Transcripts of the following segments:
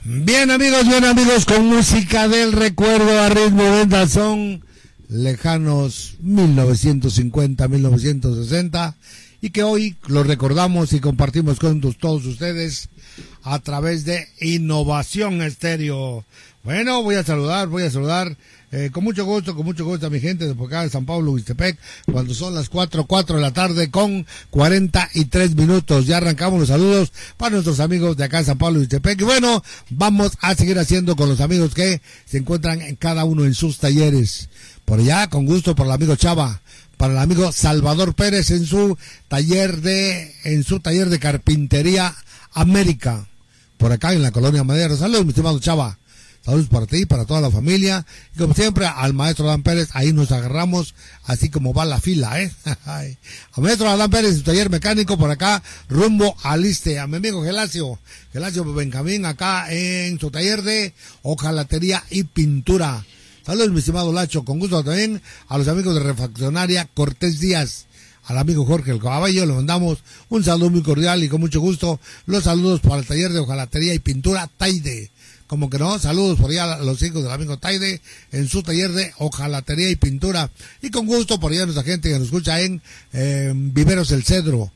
Bien amigos, con música del recuerdo a ritmo de danzón, lejanos 1950, 1960, y que hoy lo recordamos y compartimos con todos ustedes a través de Innovación Estéreo. Bueno, voy a saludar con mucho gusto a mi gente de por acá de San Pablo, Huixtepec, cuando son las 4 de la tarde con 43 minutos. Ya arrancamos los saludos para nuestros amigos de acá de San Pablo, Huixtepec. Y bueno, vamos a seguir haciendo con los amigos que se encuentran en cada uno en sus talleres. Por allá, con gusto, para el amigo Chava, para el amigo Salvador Pérez en su taller de carpintería América, por acá en la Colonia Madero. Saludos, mi estimado Chava. Saludos para ti, para toda la familia. Y como siempre, al maestro Adán Pérez, ahí nos agarramos, así como va la fila, Al maestro Adán Pérez, su taller mecánico, por acá, rumbo al Iste. A mi amigo Gelacio Benjamín, acá en su taller de hojalatería y pintura. Saludos, mi estimado Lacho. Con gusto también a los amigos de Refaccionaria Cortés Díaz. Al amigo Jorge El Caballo le mandamos un saludo muy cordial y con mucho gusto los saludos para el taller de hojalatería y pintura Taide. Como que no, saludos por allá a los hijos del amigo Taide en su taller de hojalatería y pintura. Y con gusto por allá a nuestra gente que nos escucha en Viveros El Cedro,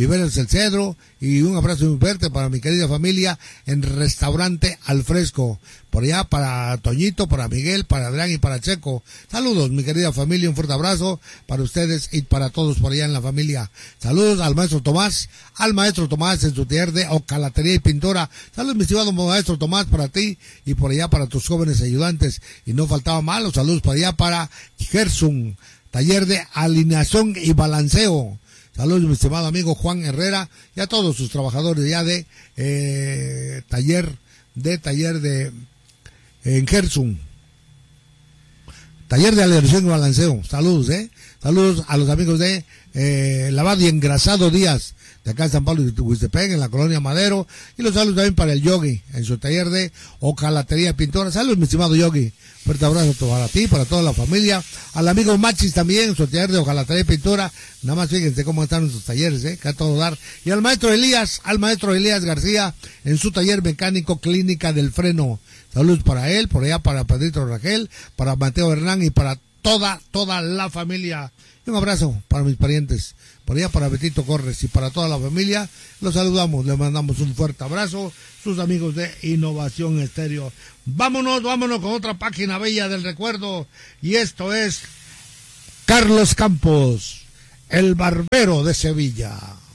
y un abrazo muy fuerte para mi querida familia en Restaurante Al Fresco. Por allá para Toñito, para Miguel, para Adrián y para Checo. Saludos, mi querida familia, un fuerte abrazo para ustedes y para todos por allá en la familia. Saludos al maestro Tomás en su taller de hojalatería y pintura. Saludos, mi estimado maestro Tomás, para ti y por allá para tus jóvenes ayudantes. Y no faltaba más, los saludos para allá para Gerson, taller de alineación y balanceo. Saludos, mi estimado amigo Juan Herrera y a todos sus trabajadores ya de taller en Gerson. Taller de alineación y balanceo. Saludos, Saludos a los amigos de Lavado y Engrasado Díaz, de acá en San Pablo y Huixtepec, en la Colonia Madero. Y los saludos también para el Yogi, en su taller de hojalatería y pintura. Saludos, mi estimado Yogi. Fuerte abrazo para ti, para toda la familia. Al amigo Machis también, en su taller de hojalatería y pintura. Nada más fíjense cómo están nuestros talleres, que a todo dar. Y al maestro Elías García, en su taller mecánico Clínica del Freno. Saludos para él, por allá para Pedrito Rangel, para Mateo Hernán y para toda la familia. Y un abrazo para mis parientes, por allá para Betito Corres y para toda la familia. Los saludamos, les mandamos un fuerte abrazo, sus amigos de Innovación Estéreo. Vámonos con otra página bella del recuerdo. Y esto es Carlos Campos, el barbero de Sevilla.